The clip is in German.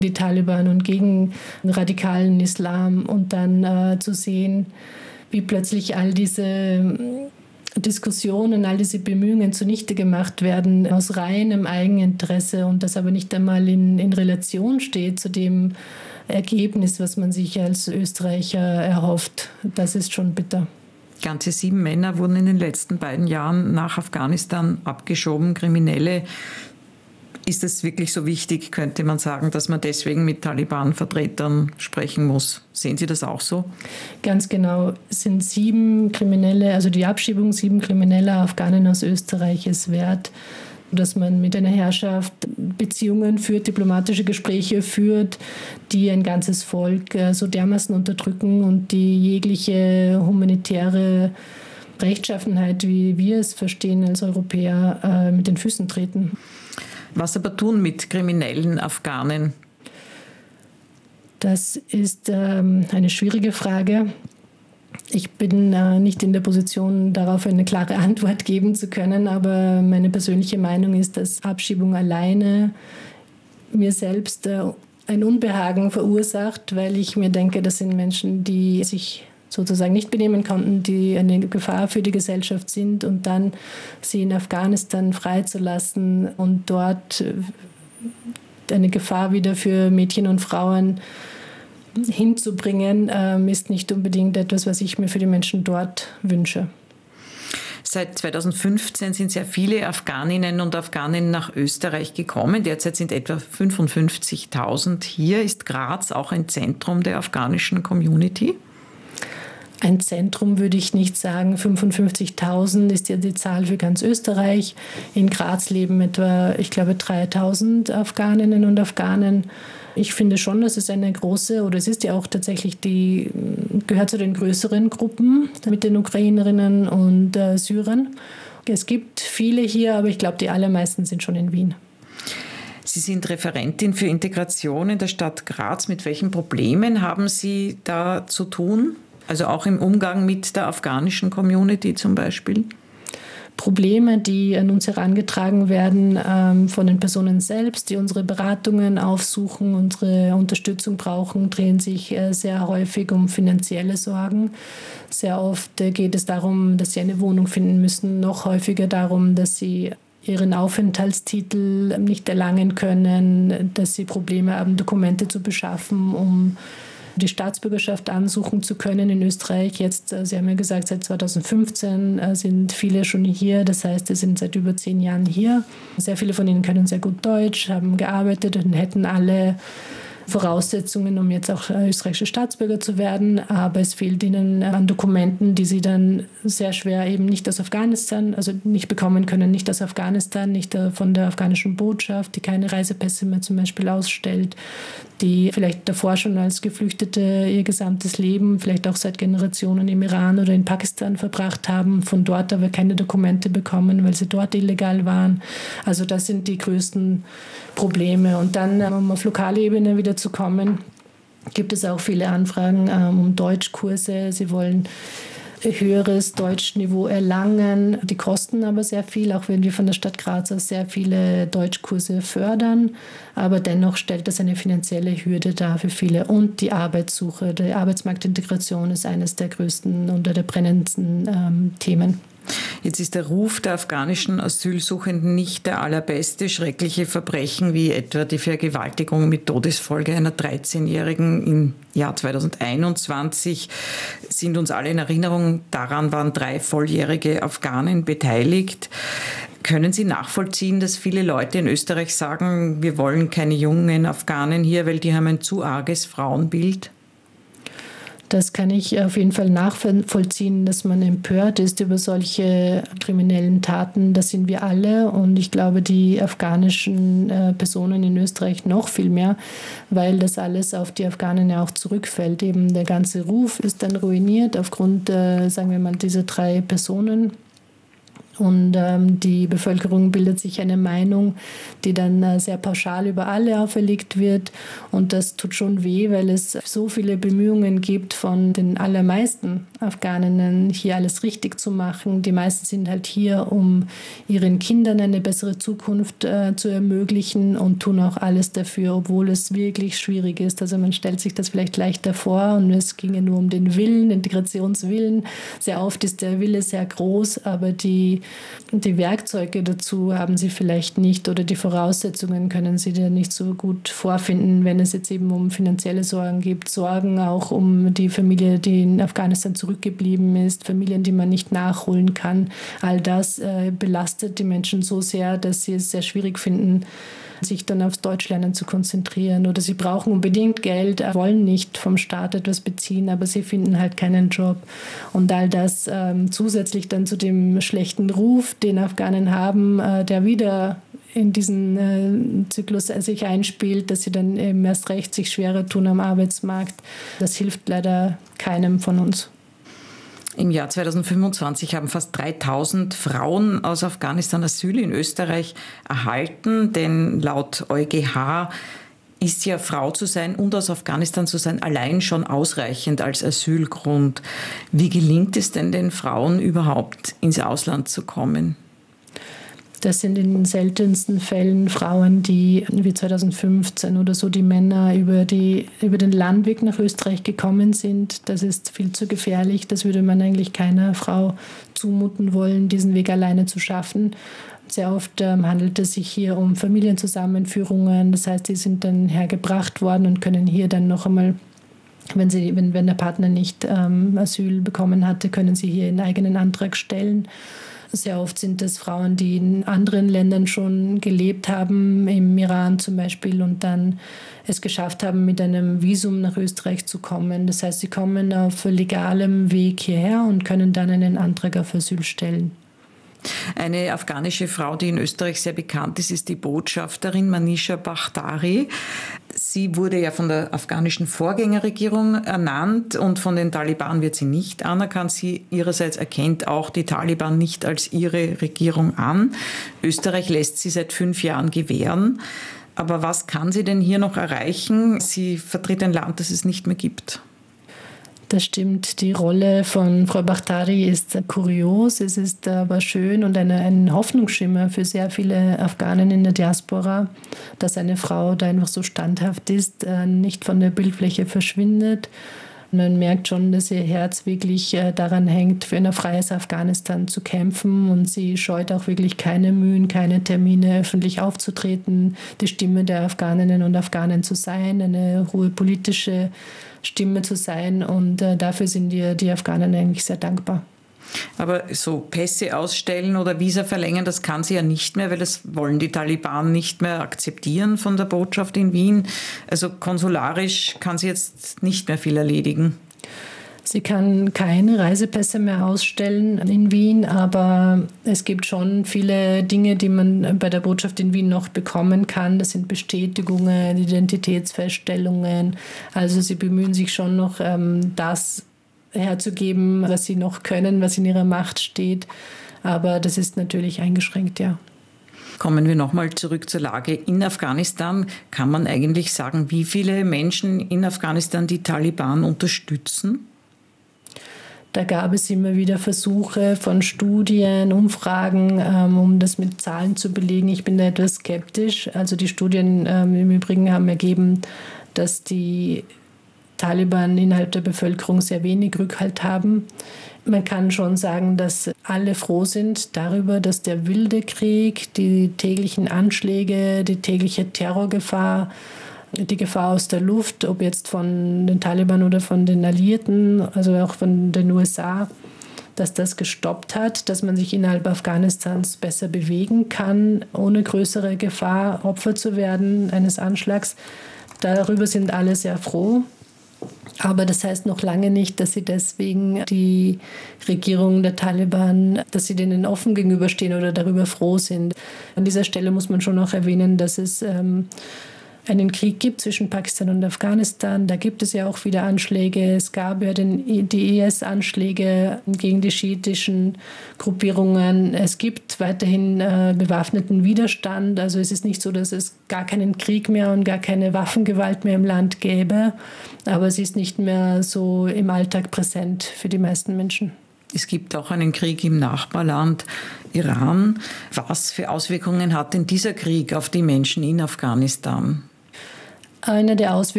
die Taliban und gegen den radikalen Islam und dann zu sehen, wie plötzlich all diese Diskussionen, all diese Bemühungen zunichte gemacht werden aus reinem Eigeninteresse und das aber nicht einmal in Relation steht zu dem Ergebnis, was man sich als Österreicher erhofft. Das ist schon bitter. Ganze 7 Männer wurden in den letzten beiden Jahren nach Afghanistan abgeschoben, Kriminelle. Ist es wirklich so wichtig, könnte man sagen, dass man deswegen mit Taliban-Vertretern sprechen muss? Sehen Sie das auch so? Ganz genau. Es sind 7 Kriminelle, also die Abschiebung 7 krimineller Afghanen aus Österreich ist wert, dass man mit einer Herrschaft Beziehungen führt, diplomatische Gespräche führt, die ein ganzes Volk so dermaßen unterdrücken und die jegliche humanitäre Rechtschaffenheit, wie wir es verstehen als Europäer, mit den Füßen treten. Was aber tun mit kriminellen Afghanen? Das ist eine schwierige Frage. Ich bin nicht in der Position, darauf eine klare Antwort geben zu können, aber meine persönliche Meinung ist, dass Abschiebung alleine mir selbst ein Unbehagen verursacht, weil ich mir denke, das sind Menschen, die sich sozusagen nicht benehmen konnten, die eine Gefahr für die Gesellschaft sind und dann sie in Afghanistan freizulassen und dort eine Gefahr wieder für Mädchen und Frauen hinzubringen, ist nicht unbedingt etwas, was ich mir für die Menschen dort wünsche. Seit 2015 sind sehr viele Afghaninnen und Afghanen nach Österreich gekommen. Derzeit sind etwa 55.000 hier. Ist Graz auch ein Zentrum der afghanischen Community? Ein Zentrum würde ich nicht sagen. 55.000 ist ja die Zahl für ganz Österreich. In Graz leben etwa, ich glaube, 3.000 Afghaninnen und Afghanen. Ich finde schon, dass es eine große, oder es ist ja auch tatsächlich gehört zu den größeren Gruppen mit den Ukrainerinnen und Syrern. Es gibt viele hier, aber ich glaube, die allermeisten sind schon in Wien. Sie sind Referentin für Integration in der Stadt Graz. Mit welchen Problemen haben Sie da zu tun? Also auch im Umgang mit der afghanischen Community zum Beispiel? Probleme, die an uns herangetragen werden von den Personen selbst, die unsere Beratungen aufsuchen, unsere Unterstützung brauchen, drehen sich sehr häufig um finanzielle Sorgen. Sehr oft geht es darum, dass sie eine Wohnung finden müssen, noch häufiger darum, dass sie ihren Aufenthaltstitel nicht erlangen können, dass sie Probleme haben, Dokumente zu beschaffen, um die Staatsbürgerschaft ansuchen zu können in Österreich. Jetzt, Sie haben ja gesagt, seit 2015 sind viele schon hier. Das heißt, sie sind seit über 10 Jahren hier. Sehr viele von ihnen können sehr gut Deutsch, haben gearbeitet und hätten alle Voraussetzungen, um jetzt auch österreichische Staatsbürger zu werden. Aber es fehlt ihnen an Dokumenten, die sie dann sehr schwer eben nicht aus Afghanistan, also nicht bekommen können, nicht aus Afghanistan, nicht von der afghanischen Botschaft, die keine Reisepässe mehr zum Beispiel ausstellt, die vielleicht davor schon als Geflüchtete ihr gesamtes Leben, vielleicht auch seit Generationen im Iran oder in Pakistan verbracht haben, von dort aber keine Dokumente bekommen, weil sie dort illegal waren. Also das sind die größten Probleme. Und dann, um auf lokale Ebene wieder zu kommen, gibt es auch viele Anfragen um Deutschkurse. Sie wollen höheres Deutschniveau erlangen. Die kosten aber sehr viel, auch wenn wir von der Stadt Graz aus sehr viele Deutschkurse fördern. Aber dennoch stellt das eine finanzielle Hürde dar für viele. Und die Arbeitssuche, die Arbeitsmarktintegration ist eines der größten oder der brennendsten Themen. Jetzt ist der Ruf der afghanischen Asylsuchenden nicht der allerbeste. Schreckliche Verbrechen wie etwa die Vergewaltigung mit Todesfolge einer 13-Jährigen im Jahr 2021 sind uns alle in Erinnerung. Daran waren 3 volljährige Afghanen beteiligt. Können Sie nachvollziehen, dass viele Leute in Österreich sagen, wir wollen keine jungen Afghanen hier, weil die haben ein zu arges Frauenbild? Das kann ich auf jeden Fall nachvollziehen, dass man empört ist über solche kriminellen Taten. Das sind wir alle und ich glaube, die afghanischen Personen in Österreich noch viel mehr, weil das alles auf die Afghanen ja auch zurückfällt. Eben der ganze Ruf ist dann ruiniert aufgrund, sagen wir mal, dieser 3 Personen. Und die Bevölkerung bildet sich eine Meinung, die dann sehr pauschal über alle auferlegt wird. Und das tut schon weh, weil es so viele Bemühungen gibt von den allermeisten Afghaninnen, hier alles richtig zu machen. Die meisten sind halt hier, um ihren Kindern eine bessere Zukunft zu ermöglichen und tun auch alles dafür, obwohl es wirklich schwierig ist. Also man stellt sich das vielleicht leichter vor und es ginge nur um den Willen, Integrationswillen. Sehr oft ist der Wille sehr groß, aber die Werkzeuge dazu haben sie vielleicht nicht oder die Voraussetzungen können sie da nicht so gut vorfinden, wenn es jetzt eben um finanzielle Sorgen gibt. Sorgen auch um die Familie, die in Afghanistan zurückgeblieben ist, Familien, die man nicht nachholen kann. All das belastet die Menschen so sehr, dass sie es sehr schwierig finden, sich dann aufs Deutschlernen zu konzentrieren. Oder sie brauchen unbedingt Geld, wollen nicht vom Staat etwas beziehen, aber sie finden halt keinen Job. Und all das zusätzlich dann zu dem schlechten Ruf, den Afghanen haben, der wieder in diesen Zyklus sich einspielt, dass sie dann eben erst recht sich schwerer tun am Arbeitsmarkt. Das hilft leider keinem von uns. Im Jahr 2025 haben fast 3000 Frauen aus Afghanistan Asyl in Österreich erhalten, denn laut EuGH ist ja Frau zu sein und aus Afghanistan zu sein allein schon ausreichend als Asylgrund. Wie gelingt es denn den Frauen überhaupt ins Ausland zu kommen? Das sind in den seltensten Fällen Frauen, die wie 2015 oder so die Männer über den Landweg nach Österreich gekommen sind. Das ist viel zu gefährlich. Das würde man eigentlich keiner Frau zumuten wollen, diesen Weg alleine zu schaffen. Sehr oft handelt es sich hier um Familienzusammenführungen. Das heißt, sie sind dann hergebracht worden und können hier dann noch einmal, wenn der Partner nicht Asyl bekommen hatte, können sie hier einen eigenen Antrag stellen. Sehr oft sind es Frauen, die in anderen Ländern schon gelebt haben, im Iran zum Beispiel, und dann es geschafft haben, mit einem Visum nach Österreich zu kommen. Das heißt, sie kommen auf legalem Weg hierher und können dann einen Antrag auf Asyl stellen. Eine afghanische Frau, die in Österreich sehr bekannt ist, ist die Botschafterin Manisha Bakhtari. Sie wurde ja von der afghanischen Vorgängerregierung ernannt und von den Taliban wird sie nicht anerkannt. Sie ihrerseits erkennt auch die Taliban nicht als ihre Regierung an. Österreich lässt sie seit 5 Jahren gewähren. Aber was kann sie denn hier noch erreichen? Sie vertritt ein Land, das es nicht mehr gibt. Das stimmt, die Rolle von Frau Bakhtari ist kurios, es ist aber schön und ein Hoffnungsschimmer für sehr viele Afghanen in der Diaspora, dass eine Frau da einfach so standhaft ist, nicht von der Bildfläche verschwindet. Man merkt schon, dass ihr Herz wirklich daran hängt, für ein freies Afghanistan zu kämpfen, und sie scheut auch wirklich keine Mühen, keine Termine, öffentlich aufzutreten, die Stimme der Afghaninnen und Afghanen zu sein, eine hohe politische Stimme zu sein, und dafür sind die Afghanen eigentlich sehr dankbar. Aber so Pässe ausstellen oder Visa verlängern, das kann sie ja nicht mehr, weil das wollen die Taliban nicht mehr akzeptieren von der Botschaft in Wien. Also konsularisch kann sie jetzt nicht mehr viel erledigen. Sie kann keine Reisepässe mehr ausstellen in Wien, aber es gibt schon viele Dinge, die man bei der Botschaft in Wien noch bekommen kann. Das sind Bestätigungen, Identitätsfeststellungen. Also sie bemühen sich schon noch, das herzugeben, was sie noch können, was in ihrer Macht steht. Aber das ist natürlich eingeschränkt, ja. Kommen wir nochmal zurück zur Lage in Afghanistan. Kann man eigentlich sagen, wie viele Menschen in Afghanistan die Taliban unterstützen? Da gab es immer wieder Versuche von Studien, Umfragen, um das mit Zahlen zu belegen. Ich bin da etwas skeptisch. Also die Studien im Übrigen haben ergeben, dass die Taliban innerhalb der Bevölkerung sehr wenig Rückhalt haben. Man kann schon sagen, dass alle froh sind darüber, dass der wilde Krieg, die täglichen Anschläge, die tägliche Terrorgefahr, die Gefahr aus der Luft, ob jetzt von den Taliban oder von den Alliierten, also auch von den USA, dass das gestoppt hat, dass man sich innerhalb Afghanistans besser bewegen kann, ohne größere Gefahr Opfer zu werden eines Anschlags. Darüber sind alle sehr froh. Aber das heißt noch lange nicht, dass sie deswegen die Regierung der Taliban, dass sie denen offen gegenüberstehen oder darüber froh sind. An dieser Stelle muss man schon auch erwähnen, dass es einen Krieg gibt zwischen Pakistan und Afghanistan. Da gibt es ja auch wieder Anschläge. Es gab ja die IS-Anschläge gegen die schiitischen Gruppierungen. Es gibt weiterhin bewaffneten Widerstand. Also es ist nicht so, dass es gar keinen Krieg mehr und gar keine Waffengewalt mehr im Land gäbe. Aber es ist nicht mehr so im Alltag präsent für die meisten Menschen. Es gibt auch einen Krieg im Nachbarland Iran. Was für Auswirkungen hat denn dieser Krieg auf die Menschen in Afghanistan? Eine der Auswirkungen